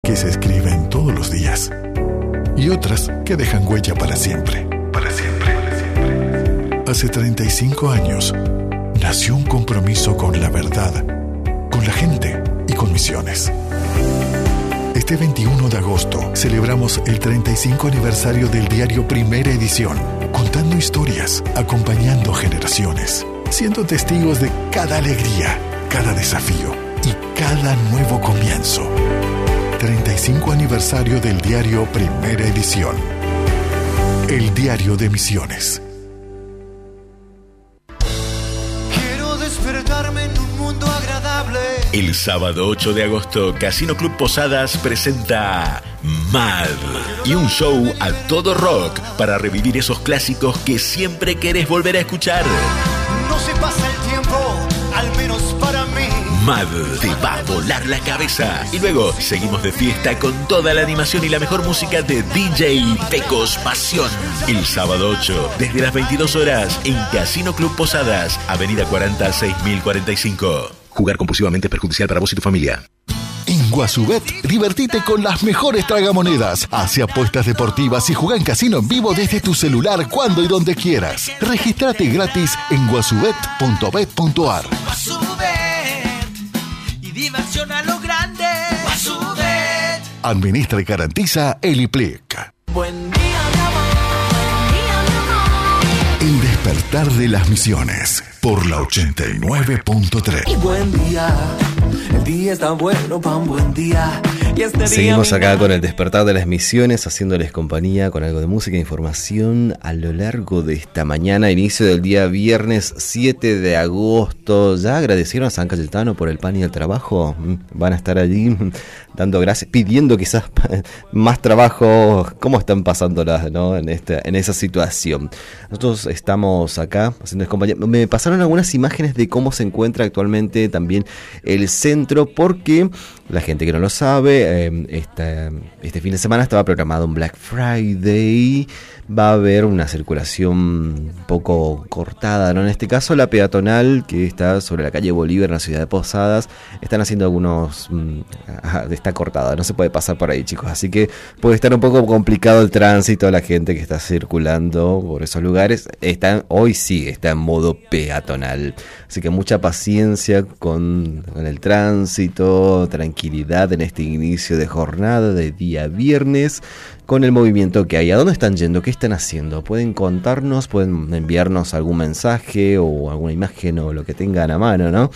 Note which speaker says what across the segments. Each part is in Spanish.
Speaker 1: que se escriben todos los días y otras que dejan huella para siempre. Para siempre. Hace 35 años nació un compromiso con la verdad, con la gente y con Misiones. Este 21 de agosto celebramos el 35 aniversario del diario Primera Edición, contando historias, acompañando generaciones, siendo testigos de cada alegría, cada desafío y cada nuevo comienzo. 35 aniversario del diario Primera Edición. El diario de Misiones.
Speaker 2: Quiero despertarme en un mundo agradable.
Speaker 3: El sábado 8 de agosto, Casino Club Posadas presenta Mad y un show a todo rock para revivir esos clásicos que siempre querés volver a escuchar.
Speaker 2: No se pasa el tiempo, al menos para mí.
Speaker 3: Mad te va a volar la cabeza. Y luego seguimos de fiesta con toda la animación y la mejor música de DJ Pecos Pasión. El sábado 8, desde las 22 horas, en Casino Club Posadas, Avenida 40 6045. Jugar compulsivamente es perjudicial para vos y tu familia.
Speaker 1: En Guasubet, divertite con las mejores tragamonedas. Hace apuestas deportivas y juega en casino en vivo desde tu celular cuando y donde quieras. Regístrate gratis en guasubet.bet.ar.
Speaker 2: Y diversión a lo grande. Guasubet.
Speaker 1: Administra y garantiza el IPLEC.
Speaker 2: Buen día, mi amor.
Speaker 1: El despertar de las Misiones por la 89.3.
Speaker 2: Buen día. El día está bueno para un buen día. Y este
Speaker 4: Seguimos
Speaker 2: día
Speaker 4: acá con el despertar de las Misiones, haciéndoles compañía con algo de música e información a lo largo de esta mañana, inicio del día viernes 7 de agosto. ¿Ya agradecieron a San Cayetano por el pan y el trabajo? Van a estar allí dando gracias, pidiendo quizás más trabajo. ¿Cómo están pasándolas, no? en esa situación? Nosotros estamos acá haciéndoles compañía. Me pasaron algunas imágenes de cómo se encuentra actualmente también el centro, porque la gente que no lo sabe, este fin de semana estaba programado un Black Friday. Va a haber una circulación un poco cortada, ¿no? En este caso la peatonal que está sobre la calle Bolívar en la ciudad de Posadas, están haciendo está cortada, no se puede pasar por ahí, chicos, así que puede estar un poco complicado el tránsito, la gente que está circulando por esos lugares, hoy sí está en modo peatonal, así que mucha paciencia con el tránsito, tranquilidad en este inicio de jornada de día viernes, con el movimiento que hay. ¿A dónde están yendo? ¿Qué están haciendo? Pueden contarnos, pueden enviarnos algún mensaje o alguna imagen o lo que tengan a mano, ¿no?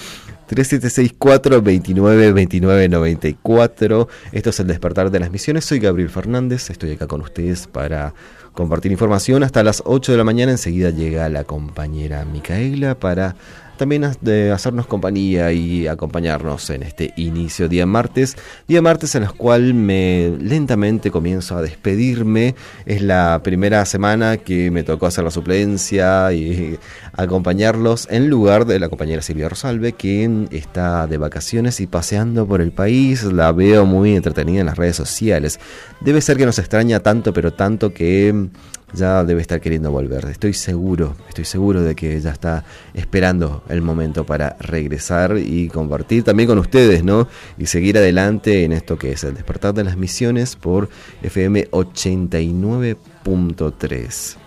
Speaker 4: 3764-292994. Esto es el despertar de las Misiones. Soy Gabriel Fernández, estoy acá con ustedes para compartir información hasta las 8 de la mañana. Enseguida llega la compañera Micaela para también de hacernos compañía y acompañarnos en este inicio día martes en el cual lentamente comienzo a despedirme. Es la primera semana que me tocó hacer la suplencia y acompañarlos en lugar de la compañera Silvia Rosalve, que está de vacaciones y paseando por el país. La veo muy entretenida en las redes sociales. Debe ser que nos extraña tanto, pero tanto que ya debe estar queriendo volver. Estoy seguro de que ya está esperando el momento para regresar y compartir también con ustedes, ¿no? Y seguir adelante en esto que es el despertar de las Misiones por FM 89.3.